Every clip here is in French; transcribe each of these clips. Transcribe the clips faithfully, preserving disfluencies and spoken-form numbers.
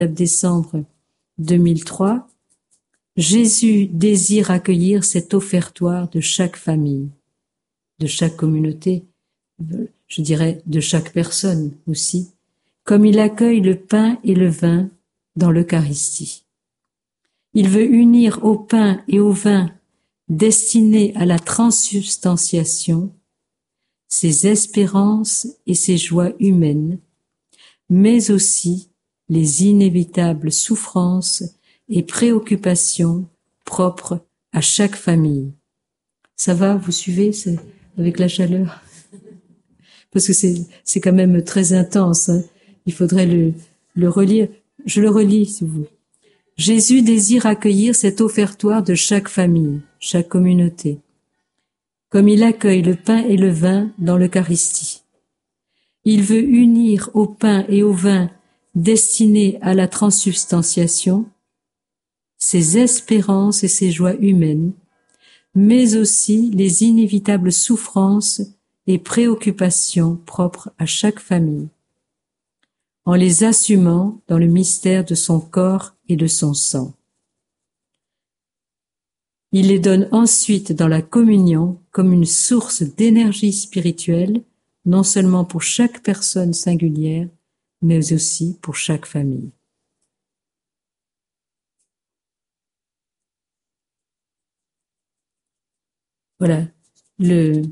décembre deux mille trois, Jésus désire accueillir cet offertoire de chaque famille, de chaque communauté, je dirais de chaque personne aussi, comme il accueille le pain et le vin dans l'Eucharistie. Il veut unir au pain et au vin destinés à la transsubstantiation ses espérances et ses joies humaines, mais aussi les inévitables souffrances et préoccupations propres à chaque famille. Ça va, vous suivez c'est avec la chaleur? Parce que c'est, c'est quand même très intense, hein. Il faudrait le, le relire. Je le relis, si vous voulez. Jésus désire accueillir cet offertoire de chaque famille, chaque communauté, comme il accueille le pain et le vin dans l'Eucharistie. Il veut unir au pain et au vin destinés à la transsubstantiation ses espérances et ses joies humaines, mais aussi les inévitables souffrances et préoccupations propres à chaque famille, en les assumant dans le mystère de son corps et de son sang. Il les donne ensuite dans la communion comme une source d'énergie spirituelle, non seulement pour chaque personne singulière, mais aussi pour chaque famille. Voilà, le,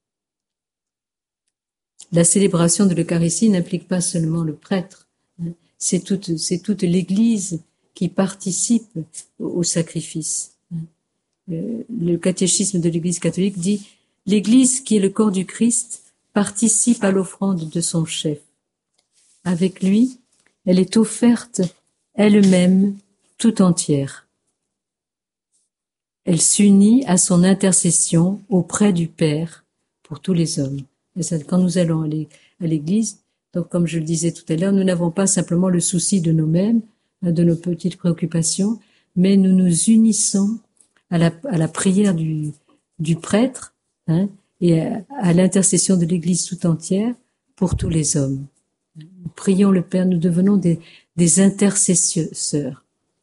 la célébration de l'Eucharistie n'implique pas seulement le prêtre, hein, c'est toute, c'est toute l'Église qui participe au, au sacrifice. Hein. Le, le catéchisme de l'Église catholique dit « L'Église qui est le corps du Christ participe à l'offrande de son chef. Avec lui, elle est offerte elle-même tout entière. Elle s'unit à son intercession auprès du Père pour tous les hommes. » Et ça, quand nous allons aller à l'Église, donc comme je le disais tout à l'heure, nous n'avons pas simplement le souci de nous-mêmes, de nos petites préoccupations, mais nous nous unissons à la, à la prière du, du prêtre, hein, et à, à l'intercession de l'Église tout entière pour tous les hommes. Nous prions le Père, nous devenons des, des intercesseurs.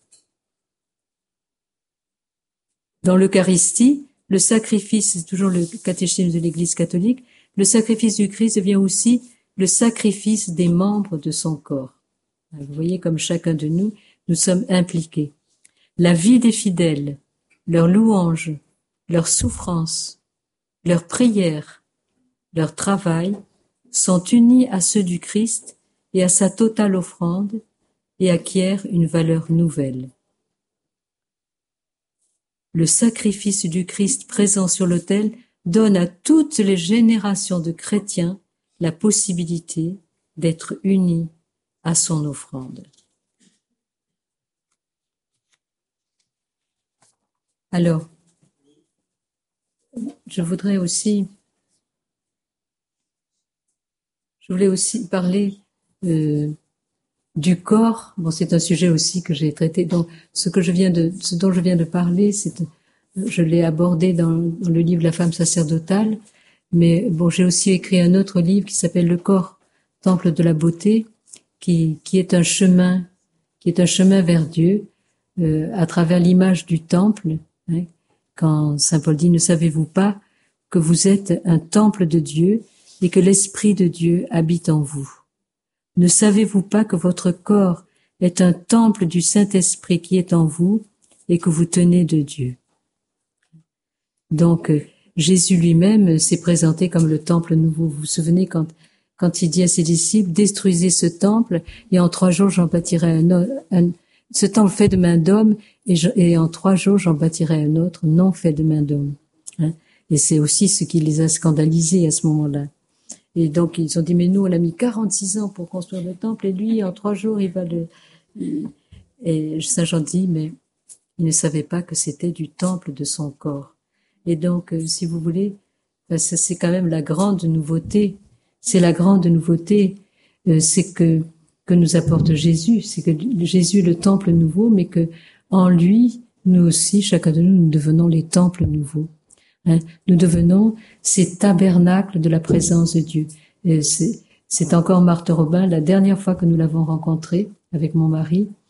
Dans l'Eucharistie, le sacrifice, c'est toujours le catéchisme de l'Église catholique, le sacrifice du Christ devient aussi le sacrifice des membres de son corps. Vous voyez comme chacun de nous, nous sommes impliqués. La vie des fidèles, leurs louanges, leurs souffrances, leurs prières, leur travail sont unis à ceux du Christ et à sa totale offrande et acquièrent une valeur nouvelle. Le sacrifice du Christ présent sur l'autel donne à toutes les générations de chrétiens la possibilité d'être unis à son offrande. Alors, je voudrais aussi, je voulais aussi parler euh, du corps. Bon, c'est un sujet aussi que j'ai traité. Donc, ce que je viens de, ce dont je viens de parler, c'est, je l'ai abordé dans, dans le livre La femme sacerdotale. Mais bon, j'ai aussi écrit un autre livre qui s'appelle Le corps, temple de la beauté, qui, qui est un chemin, qui est un chemin vers Dieu, euh, à travers l'image du temple. Hein, quand saint Paul dit, ne savez-vous pas que vous êtes un temple de Dieu et que l'Esprit de Dieu habite en vous? Ne savez-vous pas que votre corps est un temple du Saint-Esprit qui est en vous et que vous tenez de Dieu? Donc, Jésus lui-même s'est présenté comme le temple nouveau. Vous vous souvenez quand, quand il dit à ses disciples, détruisez ce temple et en trois jours j'en bâtirai un autre. Un, ce temple fait de main d'homme et, je, et en trois jours j'en bâtirai un autre non fait de main d'homme. Hein? Et c'est aussi ce qui les a scandalisés à ce moment-là. Et donc ils ont dit, mais nous on a mis quarante-six ans pour construire le temple et lui en trois jours il va le... Et Saint Jean dit, mais il ne savait pas que c'était du temple de son corps. Et donc, euh, si vous voulez, ben, ça, c'est quand même la grande nouveauté. C'est la grande nouveauté, euh, c'est que que nous apporte Jésus. C'est que Jésus est le temple nouveau, mais que en lui, nous aussi, chacun de nous, nous devenons les temples nouveaux. Hein, nous devenons ces tabernacles de la présence de Dieu. Et c'est, c'est encore Marthe Robin, la dernière fois que nous l'avons rencontrée, avec mon mari.